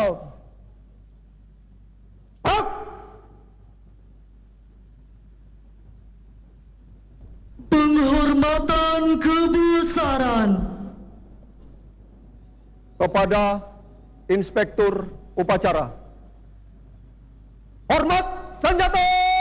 out. Out. Penghormatan kebesaran kepada Inspektur Upacara. Hormat senjata!